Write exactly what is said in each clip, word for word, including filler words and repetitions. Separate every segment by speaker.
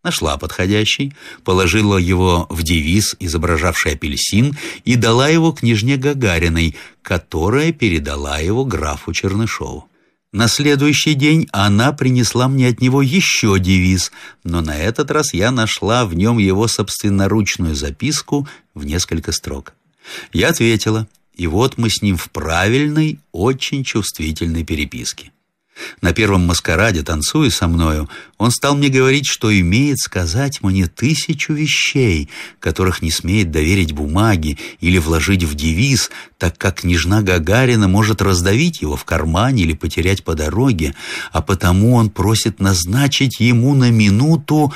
Speaker 1: Нашла подходящий, положила его в девиз, изображавший апельсин, и дала его княжне Гагариной, которая передала его графу Чернышову. На следующий день она принесла мне от него еще девиз, но на этот раз я нашла в нем его собственноручную записку в несколько строк. Я ответила, и вот мы с ним в правильной, очень чувствительной переписке. На первом маскараде, танцуя со мною, он стал мне говорить, что имеет сказать мне тысячу вещей, которых не смеет доверить бумаге или вложить в девиз, так как княжна Гагарина может раздавить его в кармане или потерять по дороге, а потому он просит назначить ему на минуту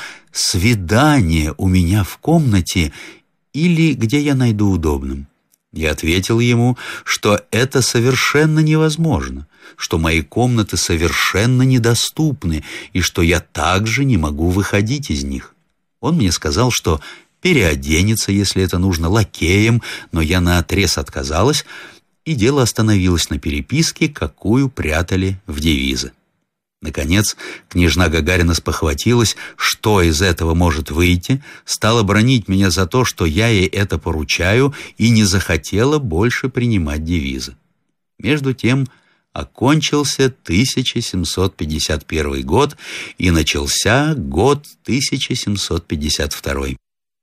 Speaker 1: свидание у меня в комнате или где я найду удобным. Я ответил ему, что это совершенно невозможно, что мои комнаты совершенно недоступны и что я также не могу выходить из них. Он мне сказал, что переоденется, если это нужно, лакеем, но я наотрез отказалась, и дело остановилось на переписке, какую прятали в девизы. Наконец, княжна Гагарина спохватилась, что из этого может выйти, стала бранить меня за то, что я ей это поручаю, и не захотела больше принимать девизы. Между тем окончился тысяча семьсот пятьдесят первый год и начался год тысяча семьсот пятьдесят второй.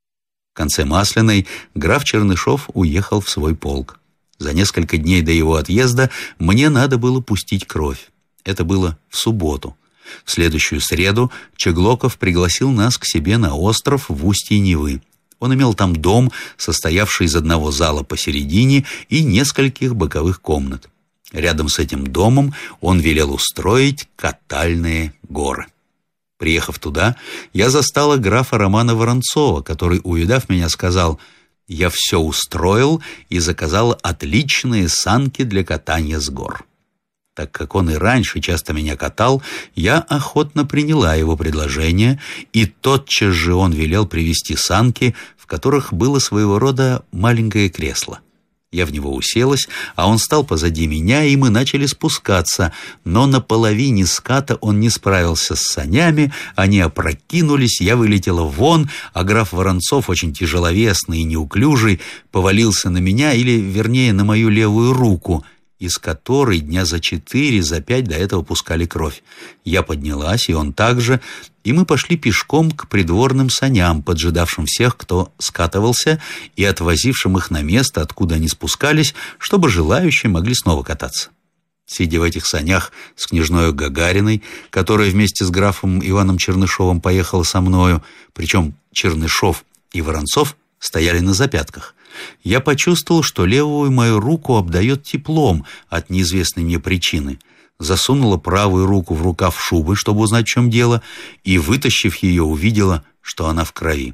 Speaker 1: В конце Масляной граф Чернышов уехал в свой полк. За несколько дней до его отъезда мне надо было пустить кровь. Это было в субботу. В следующую среду Чеглоков пригласил нас к себе на остров в устье Невы. Он имел там дом, состоявший из одного зала посередине и нескольких боковых комнат. Рядом с этим домом он велел устроить катальные горы. Приехав туда, я застала графа Романа Воронцова, который, увидав меня, сказал: «Я все устроил и заказал отличные санки для катания с гор». Так как он и раньше часто меня катал, я охотно приняла его предложение, и тотчас же он велел привезти санки, в которых было своего рода маленькое кресло. Я в него уселась, а он стал позади меня, и мы начали спускаться, но на половине ската он не справился с санями, они опрокинулись, я вылетела вон, а граф Воронцов, очень тяжеловесный и неуклюжий, повалился на меня, или, вернее, на мою левую руку, из которой дня за четыре, за пять до этого пускали кровь. Я поднялась, и он также, и мы пошли пешком к придворным саням, поджидавшим всех, кто скатывался, и отвозившим их на место, откуда они спускались, чтобы желающие могли снова кататься. Сидя в этих санях с княжною Гагариной, которая вместе с графом Иваном Чернышовым поехала со мною, причем Чернышов и Воронцов стояли на запятках, я почувствовал, что левую мою руку обдает теплом от неизвестной мне причины. Засунула правую руку в рукав шубы, чтобы узнать, в чем дело, и, вытащив ее, увидела, что она в крови.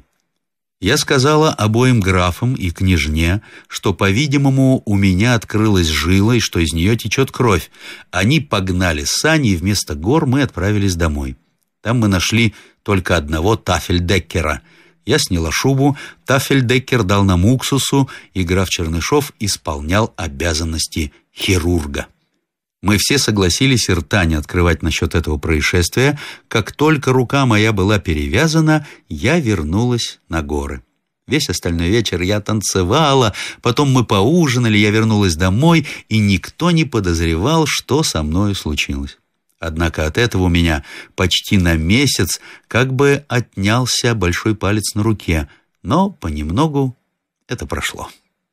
Speaker 1: Я сказала обоим графам и княжне, что, по-видимому, у меня открылась жила и что из нее течет кровь. Они погнали сани, и вместо гор мы отправились домой. Там мы нашли только одного тафельдеккера. Я сняла шубу, тафельдеккер дал нам уксусу, и граф Чернышов исполнял обязанности хирурга. Мы все согласились и рта не открывать насчет этого происшествия. Как только рука моя была перевязана, я вернулась на горы. Весь остальной вечер я танцевала, потом мы поужинали, я вернулась домой, и никто не подозревал, что со мною случилось. Однако от этого у меня почти на месяц как бы отнялся большой палец на руке, но понемногу это прошло.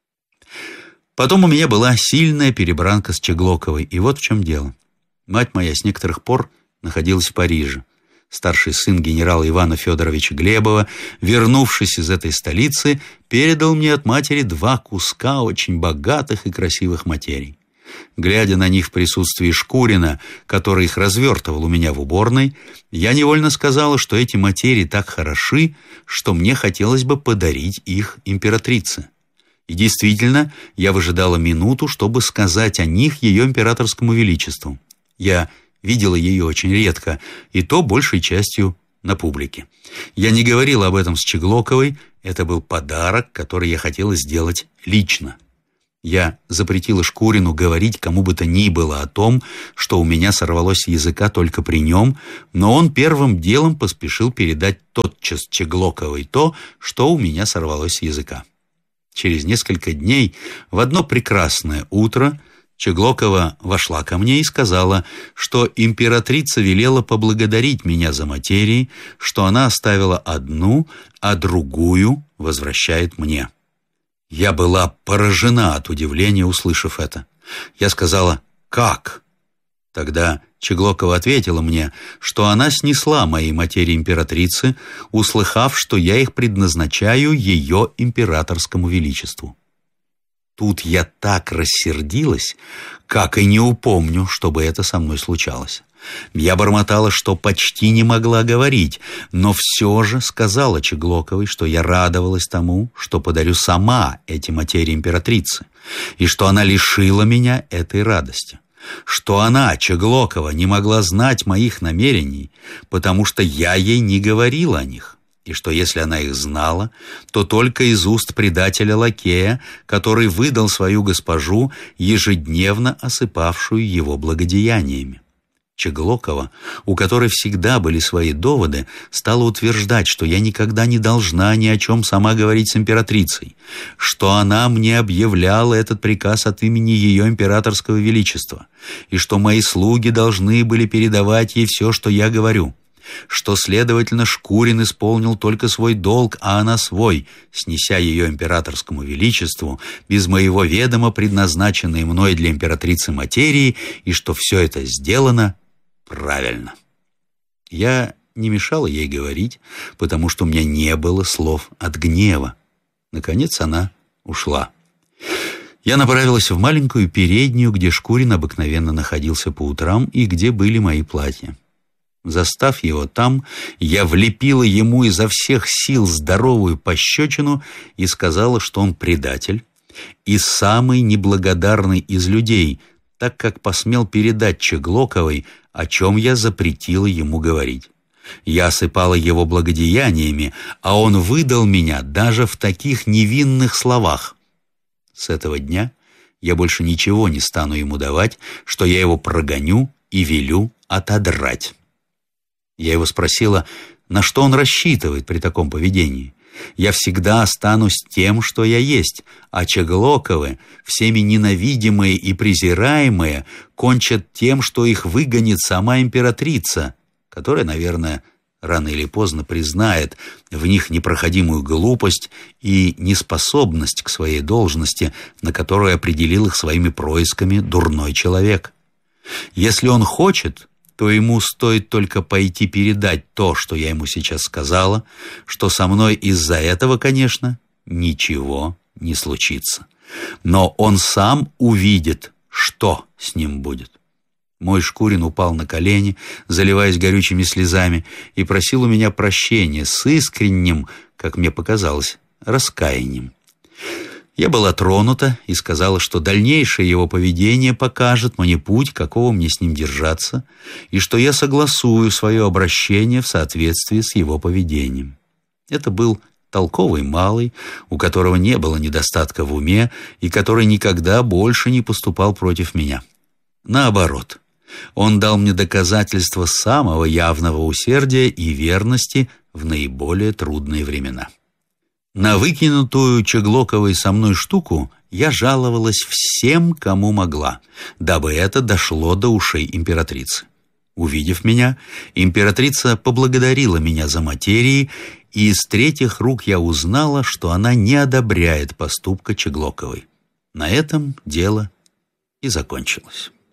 Speaker 1: Потом у меня была сильная перебранка с Чеглоковой, и вот в чем дело. Мать моя с некоторых пор находилась в Париже. Старший сын генерала Ивана Федоровича Глебова, вернувшись из этой столицы, передал мне от матери два куска очень богатых и красивых материй. Глядя на них в присутствии Шкурина, который их развертывал у меня в уборной, я невольно сказала, что эти материи так хороши, что мне хотелось бы подарить их императрице. И действительно, я выжидала минуту, чтобы сказать о них ее императорскому величеству. Я видела ее очень редко, и то большей частью на публике. Я не говорила об этом с Чеглоковой, это был подарок, который я хотела сделать лично. Я запретила Шкурину говорить кому бы то ни было о том, что у меня сорвалось с языка только при нем, но он первым делом поспешил передать тотчас Чеглоковой то, что у меня сорвалось с языка. Через несколько дней, в одно прекрасное утро, Чеглокова вошла ко мне и сказала, что императрица велела поблагодарить меня за материи, что она оставила одну, а другую возвращает мне. Я была поражена от удивления, услышав это. Я сказала: «Как?» Тогда Чеглокова ответила мне, что она снесла мои материи императрицы, услыхав, что я их предназначаю ее императорскому величеству. Тут я так рассердилась, как и не упомню, чтобы это со мной случалось. Я бормотала, что почти не могла говорить, но все же сказала Чеглоковой, что я радовалась тому, что подарю сама эти материи императрицы, и что она лишила меня этой радости, что она, Чеглокова, не могла знать моих намерений, потому что я ей не говорила о них, и что если она их знала, то только из уст предателя-лакея, который выдал свою госпожу, ежедневно осыпавшую его благодеяниями. Чеглокова, у которой всегда были свои доводы, стала утверждать, что я никогда не должна ни о чем сама говорить с императрицей, что она мне объявляла этот приказ от имени ее императорского величества, и что мои слуги должны были передавать ей все, что я говорю, что, следовательно, Шкурин исполнил только свой долг, а она свой, снеся ее императорскому величеству без моего ведома предназначенные мной для императрицы материи, и что все это сделано правильно. Я не мешала ей говорить, потому что у меня не было слов от гнева. Наконец она ушла. Я направилась в маленькую переднюю, где Шкурин обыкновенно находился по утрам и где были мои платья. Застав его там, я влепила ему изо всех сил здоровую пощечину и сказала, что он предатель и самый неблагодарный из людей, так как посмел передать Чеглоковой, о чем я запретила ему говорить. Я осыпала его благодеяниями, а он выдал меня даже в таких невинных словах. С этого дня я больше ничего не стану ему давать, что я его прогоню и велю отодрать. Я его спросила, на что он рассчитывает при таком поведении. Я всегда останусь тем, что я есть, а Чеглоковы, всеми ненавидимые и презираемые, кончат тем, что их выгонит сама императрица, которая, наверное, рано или поздно признает в них непроходимую глупость и неспособность к своей должности, на которую определил их своими происками дурной человек. Если он хочет, то ему стоит только пойти передать то, что я ему сейчас сказала, что со мной из-за этого, конечно, ничего не случится. Но он сам увидит, что с ним будет. Мой Шкурин упал на колени, заливаясь горючими слезами, и просил у меня прощения с искренним, как мне показалось, раскаянием. Я была тронута и сказала, что дальнейшее его поведение покажет мне путь, какого мне с ним держаться, и что я согласую свое обращение в соответствии с его поведением. Это был толковый малый, у которого не было недостатка в уме и который никогда больше не поступал против меня. Наоборот, он дал мне доказательства самого явного усердия и верности в наиболее трудные времена. На выкинутую Чеглоковой со мной штуку я жаловалась всем, кому могла, дабы это дошло до ушей императрицы. Увидев меня, императрица поблагодарила меня за материи, и из третьих рук я узнала, что она не одобряет поступка Чеглоковой. На этом дело и закончилось.